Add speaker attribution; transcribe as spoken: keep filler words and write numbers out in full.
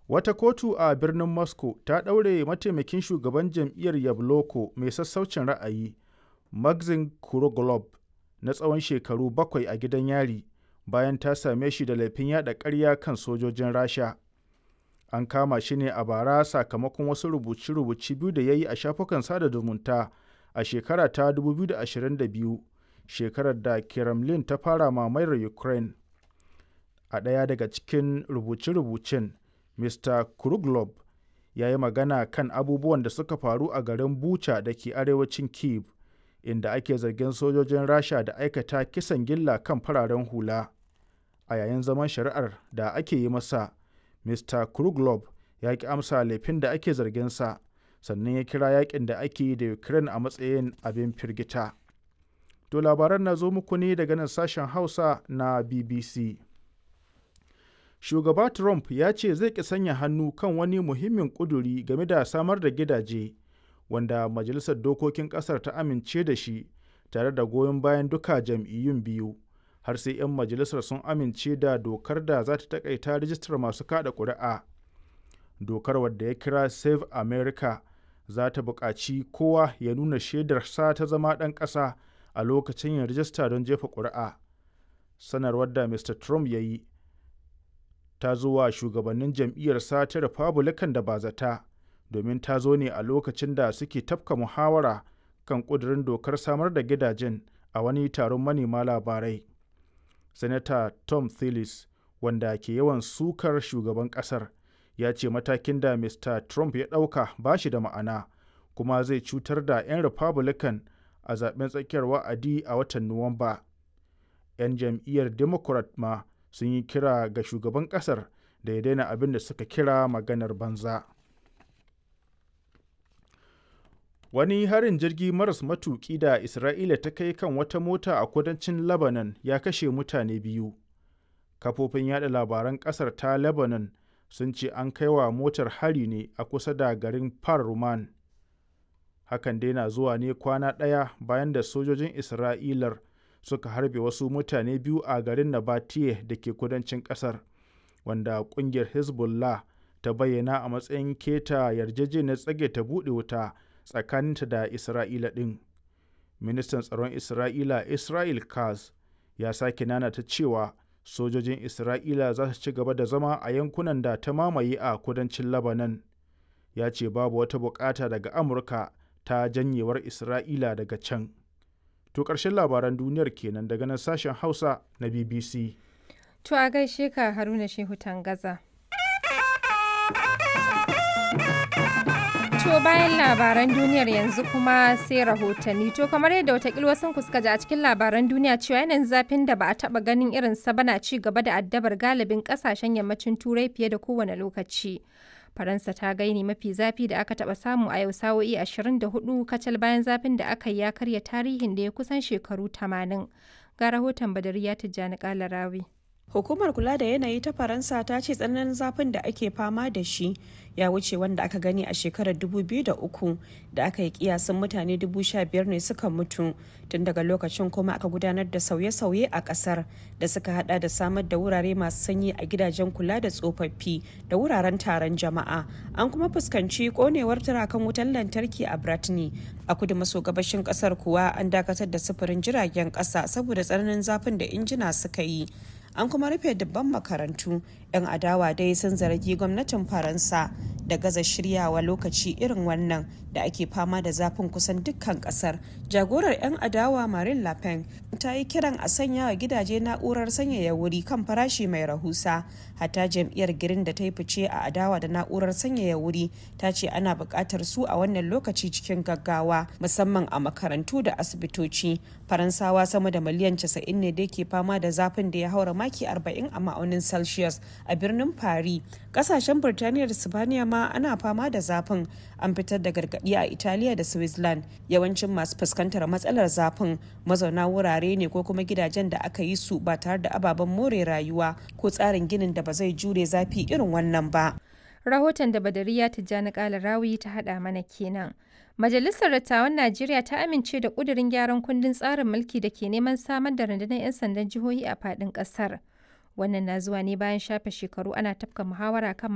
Speaker 1: Wata kotu a birnin Moscow ta ɗaure mataimakin shugaban jam'iyyar Yabloko mai sassaucin ra'ayi, Maxim Kuroglob, na tsawon shekaru bakwai a gidan yari bayan ta same shi da laifin yaɗa ƙarya kan sojojin Rasha. An kama shi ne a bara sakamakon wasu rubuce-rubuce biyu da ya yi a shafukan sada zumunta a shekara ta dubu biyu da ashirin da biyu, shekarar da Kremlin ta fara mamayar Ukraine. A ɗaya daga cikin rubuce-rubucen, Mista Kuroglob ya yi magana kan abubuwan da suka faru a garin Bucha da ke arewacin Kyiv, inda ake zargin sojojin Rasha da aikata kisan gilla kan fararen hula. A yayin zaman shari'ar da ake yi masa, Mista Kuroglob ya ƙi amsa laifin da ake zarginsa, sannan ya kira yakin da ake yi da Ukraine a matsayin abin firgita. To labaran na zo muku ne daga nan sashen Hausa na B B C. Shugaba Trump ya ce zai ƙi sanya hannu kan wani muhimmin ƙuduri game da samar da gidaje, wanda Majalisar Dokokin ƙasar ta amince da shi tare da goyon bayan duka jam'iyyun biyu, har sai 'yan majalisar sun amince da dokar da za ta taƙaita rijistar masu kaɗa ƙuri'a. Dokar, wadda ya kira Save America, za ta buƙaci kowa ya nuna shaidarsa ta zama ɗan ƙasa a lokacin yin rijista don jefa ƙuri'a. Sanarwar da Mista Trump ya yi ta zo wa shugabannin jam'iyyarsa ta Republican da bazata, domin ta zo ne a lokacin da suke tafka muhawara kan ƙudurin dokar samar da gidajen a wani taron manema labarai. Sanata Tom Tillis, wanda ke yawan sukar shugaban ƙasar, ya ce matakin da Mista Trump ya ɗauka ba shi da ma'ana, kuma zai cutar da 'yan Republican a zaben tsakiyar wa'adi a watan Nuwamba. 'Yan jam'iyyar Democrat ma sun yi kira ga shugaban ƙasar da ya daina abin da suka kira maganar banza. Wani harin jirgi maras matuƙi da Isra'ila ta kai kan wata mota a kudancin Lebanon ya kashe mutane biyu. Kafofin yada labaran ƙasar ta Lebanon sun ce an kai wa motar hari ne a kusa da garin Par Ruman. Hakan dai na zuwa ne kwana ɗaya bayan da sojojin Isra'ilar suka harbe wasu mutane biyu a garin Nabatieh da ke kudancin ƙasar, wanda ƙungiyar Hezbollah ta bayyana a matsayin keta yarjejeniyar tsage ta buɗe wuta tsakaninta da Isra'ila ɗin. Ministan tsaron Isra'ila Israel Katz ya sake nanata cewa sojojin Isra'ila za su ci gaba da zama a yankunan da ta mamaye a kudancin Lebanon. Ya ce babu wata bukata daga Amurka ta janyewar Isra'ila daga can. To ƙarshen labaran duniyar kenan daga nan sashen Hausa na B B C.
Speaker 2: To a gaishe ka Haruna Shehu Tangaza. To bayan labaran duniyar yanzu kuma sai rahotanni. To kamar yadda watakila wasu suka ji a cikin labaran duniya cewa yanayin zafin da ba a taba ganin irin sa bana ci gaba da addabar galibin kasashen yammacin Turai fiye da kowane lokaci. Faransa ta gaini mafi zafi da aka taba samu a yau sa'o'i ashirin da hudu kacal bayan zafin da aka yi ya karya tarihin da ya kusan shekaru tamanin. Ga rahoton Badariya Tijjani Kalarawi.
Speaker 3: Hukumar kula da yanayi ta Faransa ta ce tsananin zafin da ake fama da shi ya wuce wanda aka gani a shekarar dubu biyu da uku da aka yi kiyasin mutane dubu sha biyar ne suka mutu. Tun daga lokacin kuma aka gudanar da sauye-sauye a kasar da suka hada da samar da wurare masu sanyi a gidajen kula da tsofaffi da wuraren taron jama'a. An kuma fuskanci konewar turakan wutar lantarki a Brittany. A kudu maso gabashin kasar kuwa an dakatar da sufurin jiragen kasa saboda tsananin zafin da injina suka yi. An kuma rufe dubban makarantu. 'Yan adawa dai sun zargi gwamnatin Faransa da gaza shiryawa lokaci irin wannan da ake fama da zafin kusan dukkan kasar. Jagorar 'yan adawa Marine Le Pen ta yi kiran a sanya wa gidaje na'urar sanyaya wuri kan farashi mai rahusa. Hatta jam'iyyar Green da ta yi fice a adawa da na'urar sanyaya wuri ta ce ana buƙatar su a wannan lokaci cikin gaggawa, musamman a makarantu da asibitoci. Faransawa sama da miliyan casa'in ne da ke fama da zafin da ya haura maki arba'in a ma'aunin Celsius a birnin Paris. Kasashen Birtaniya da Sibaniya ma ana fama da zafin. An fitar da gargaɗi a Italiya da Switzerland. Yawancin masu fuskantar matsalar zafin mazauna wurare ne ko kuma gidajen da aka yi su ba tare da ababen more rayuwa ko tsarin ginin da ba zai jure zafi irin wannan ba.
Speaker 2: Rahoton da Badariya Tijjani Kalarawi ta haɗa mana kenan. Majalisar Dattawan Najeriya ta amince da ƙudurin gyaran kundin tsarin mulki da ke neman samar da rundunar 'yan sandan jihohi a faɗin ƙasar. Wannan na zuwa ne bayan shafe shekaru ana tafka muhawara kan